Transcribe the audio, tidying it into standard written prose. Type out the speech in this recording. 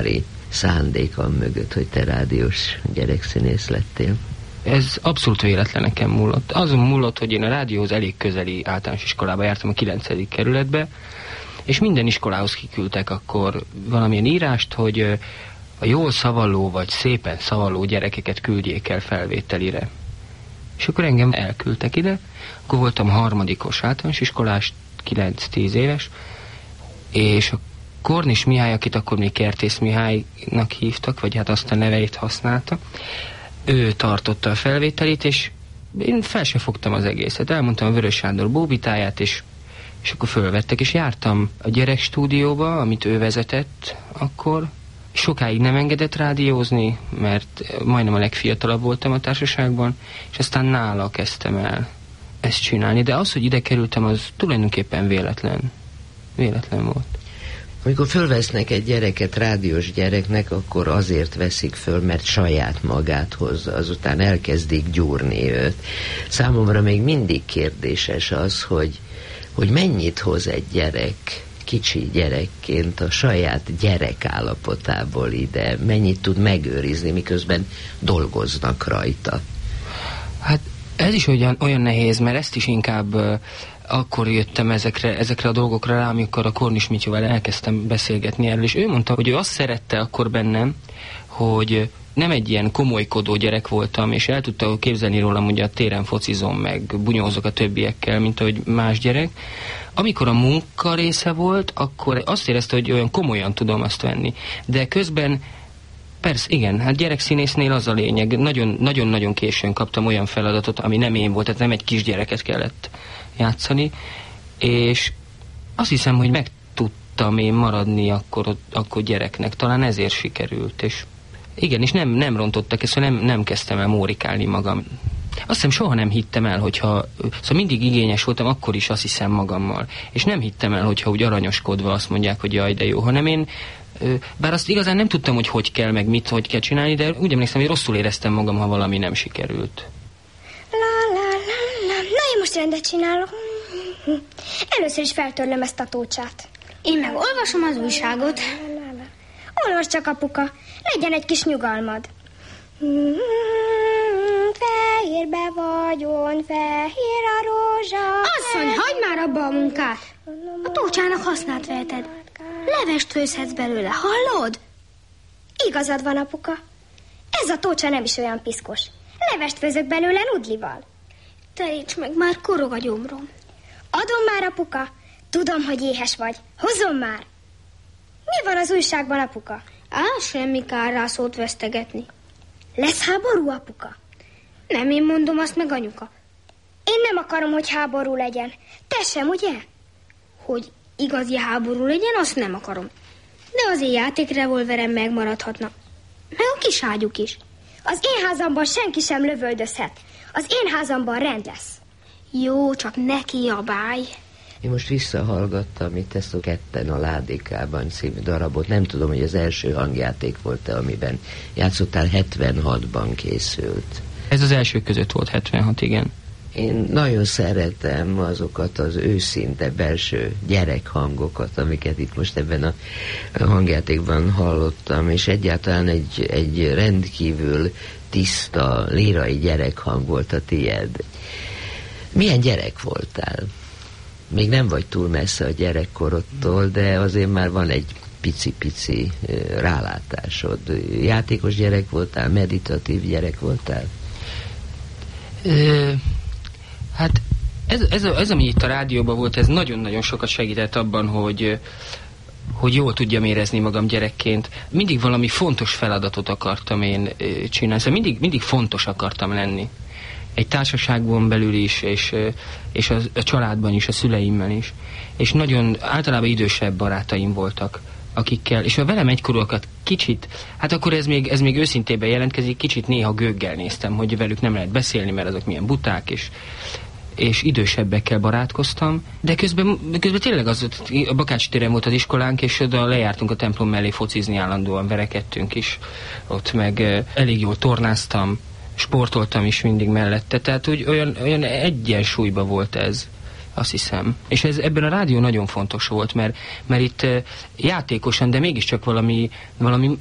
szándékom mögött, hogy te rádiós gyerekszínész lettél? Ez abszolút véletlen nekem múlott. Azon múlott, hogy én a rádióhoz elég közeli általános iskolába jártam, a 9. kerületbe, és minden iskolához kiküldtek akkor valamilyen írást, hogy a jól szavaló vagy szépen szavaló gyerekeket küldjék el felvételire. És akkor engem elküldtek ide, akkor voltam harmadikos általános iskolás, 9-10 éves, és a Kornis Mihály, akit akkor még Kertész Mihálynak hívtak, vagy hát azt a neveit használta, ő tartotta a felvételét, és én fel se fogtam az egészet. Elmondtam a Vörös Sándor bóbitáját, és akkor fölvettek, és jártam a gyerekstúdióba, amit ő vezetett akkor. Sokáig nem engedett rádiózni, mert majdnem a legfiatalabb voltam a társaságban, és aztán nála kezdtem el ezt csinálni. De az, hogy ide kerültem, az tulajdonképpen véletlen volt. Amikor fölvesznek egy gyereket rádiós gyereknek, akkor azért veszik föl, mert saját magát hozza, azután elkezdik gyúrni őt. Számomra még mindig kérdéses az, hogy mennyit hoz egy gyerek, kicsi gyerekként a saját gyerek állapotából ide, mennyit tud megőrizni, miközben dolgoznak rajta. Hát ez is olyan nehéz, mert ezt is inkább akkor jöttem ezekre a dolgokra rá, amikor a Kornis Mityóval elkezdtem beszélgetni erről, és ő mondta, hogy ő azt szerette akkor bennem, hogy nem egy ilyen komolykodó gyerek voltam, és el tudta képzelni rólam, hogy a téren focizom, meg bunyózok a többiekkel, mint ahogy más gyerek. Amikor a munka része volt, akkor azt érezte, hogy olyan komolyan tudom azt venni. De közben, persze, igen, hát gyerekszínésznél az a lényeg. Nagyon-nagyon későn kaptam olyan feladatot, ami nem én volt, tehát nem egy kisgyereket kellett játszani, és azt hiszem, hogy meg tudtam én maradni akkor gyereknek. Talán ezért sikerült, és igen, és nem rontottak ezt, szóval nem kezdtem el mórikálni magam. Azt hiszem, soha nem hittem el, szóval mindig igényes voltam, akkor is azt hiszem magammal. És nem hittem el, hogyha úgy aranyoskodva azt mondják, hogy jaj, de jó, hanem én, bár azt igazán nem tudtam, hogy kell, meg hogy kell csinálni, de úgy emlékszem, hogy rosszul éreztem magam, ha valami nem sikerült. Na, én most rendet csinálok. Először is feltörlöm ezt a tócsát. Én meg olvasom az újságot. Olvasd csak, apuka, legyen egy kis nyugalmad. Fehérbe vagyon, fehér a rózsa. Asszony, hagyd már abba a munkát. A tócsának hasznát veheted. Levest főzhetsz belőle, hallod? Igazad van, apuka. Ez a tócsa nem is olyan piszkos. Levest főzök belőle nudlival. Teríts meg, már korog a gyomrom. Adom már, apuka. Tudom, hogy éhes vagy. Hozom már. Mi van az újságban, apuka? Semmi kár rá szót vesztegetni. Lesz háború, apuka? Nem én mondom, azt meg anyuka. Én nem akarom, hogy háború legyen. Te sem, ugye? Hogy igazi háború legyen, azt nem akarom. De az én játékrevolverem megmaradhatna. Meg a kis ágyuk is. Az én házamban senki sem lövöldözhet. Az én házamban rend lesz. Jó, csak ne kiabálj. Én most visszahallgattam itt ezt a Ketten a ládikában című darabot. Nem tudom, hogy az első hangjáték volt-e, amiben játszottál. 76-ban készült. Ez az első között volt, 76, igen. Én nagyon szeretem azokat az őszinte belső gyerekhangokat, amiket itt most ebben a hangjátékban hallottam, és egyáltalán egy rendkívül tiszta, lírai gyerekhang volt a tied. Milyen gyerek voltál? Még nem vagy túl messze a gyerekkorodtól, de azért már van egy pici-pici rálátásod. Játékos gyerek voltál, meditatív gyerek voltál? Hát ez, ami itt a rádióban volt, ez nagyon-nagyon sokat segített abban, hogy jól tudjam érezni magam gyerekként. Mindig valami fontos feladatot akartam én csinálni, szóval mindig fontos akartam lenni. Egy társaságban belül is, és a családban is, a szüleimmel is. És nagyon általában idősebb barátaim voltak, akikkel, és a velem egykorúakat kicsit, hát akkor ez még őszintében jelentkezik, kicsit néha gőggel néztem, hogy velük nem lehet beszélni, mert azok milyen buták, és idősebbekkel barátkoztam, de közben tényleg a Bakács téren volt az iskolánk, és oda lejártunk a templom mellé focizni, állandóan verekedtünk is, ott meg elég jól tornáztam, sportoltam is mindig mellette, tehát úgy olyan egyensúlyban volt ez. Azt hiszem. És ebben a rádió nagyon fontos volt, mert itt játékosan, de mégiscsak valami